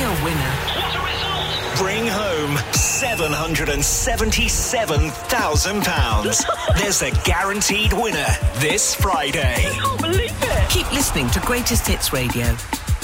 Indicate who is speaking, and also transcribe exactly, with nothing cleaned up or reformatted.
Speaker 1: a winner.
Speaker 2: What a result!
Speaker 3: Bring home seven hundred seventy-seven thousand pounds. There's a guaranteed winner this Friday.
Speaker 2: I can't believe it.
Speaker 1: Keep listening to Greatest Hits Radio.